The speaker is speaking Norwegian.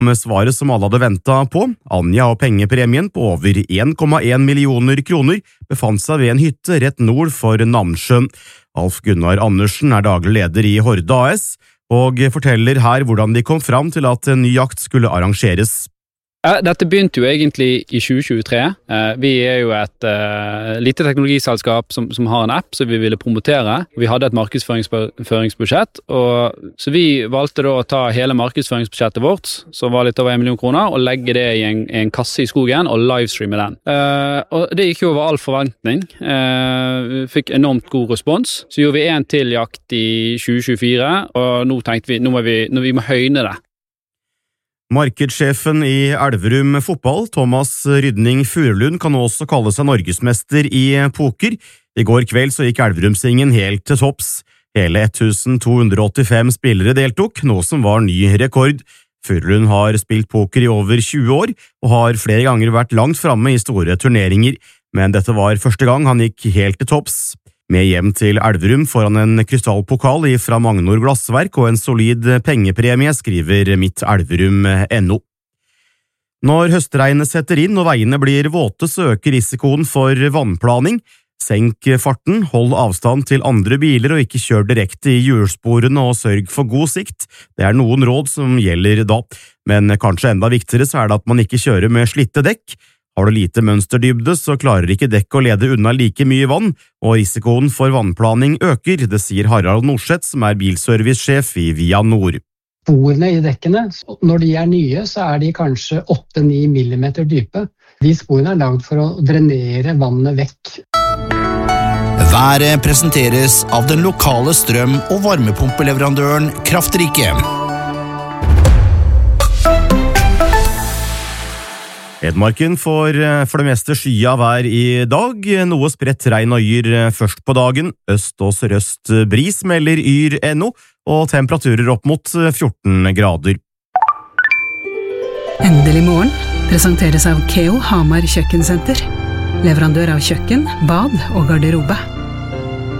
Med svaret som alle hadde ventet på. Anja og pengepremien på over 1,1 millioner kroner befant seg ved en hytte rett nord for Namsjøen. Alf Gunnar Andersen daglig leder i Horde AS, og forteller her hvordan de kom fram til at en ny jakt skulle arrangeres. Dette begynte jo egentlig i 2023. Vi jo et lite teknologiselskap som har en app som vi ville promotere. Vi hadde et markedsføringsbudsjett, så vi valgte da å ta hele markedsføringsbudsjettet vårt, som var litt over 1 million kroner, og legge det i en kasse i skogen og livestreame den. Og det gikk jo over all forventning. Vi fikk enormt god respons. Så gjorde vi en til jakt i 2024, og nå tenkte vi, vi må høyne det. Markedssjefen i Elverum fotball, Thomas Rydning Furulund, kan også kalle seg norgesmester i poker. I går kveld så gikk Elverumsingen helt til topps. Hele 1285 spillere deltok, noe som var ny rekord. Furulund har spilt poker i over 20 år, og har flere ganger vært langt framme i store turneringer, men dette var første gang han gikk helt til topps. Med hjem til Elverum foran en krystallpokal fra Magnor Glassverk og en solid pengepremie, skriver mittelverum.no. Når høstregnet setter inn og veiene blir våte, så øker risikoen for vannplaning. Senk farten, hold avstand til andre biler og ikke kjør direkte i hjulsporene og sørg for god sikt. Det noen råd som gjelder da, men kanskje enda viktigere så det at man ikke kjører med slitte dekk. Har du lite mønsterdybde, så klarer ikke dekk å lede unna like mye vann, og risikoen for vannplaning øker, det sier Harald Norseth, som bilservicesjef i Via Nord. Sporene i dekkene, når de nye, så de kanskje 8-9 millimeter dype. De sporene laget for å drenere vannet vekk. Været presenteres av den lokale strøm- og varmepumpeleverandøren Kraftrike. Hedmarken får for det meste skya vær i dag, noe spredt regn og yr først på dagen. Øst og sørøst bris melder yr.no, og temperaturer opp mot 14 grader. Endelig morgen presenteres av Keo Hamar Kjøkkensenter. Leverandør av kjøkken, bad og garderobe.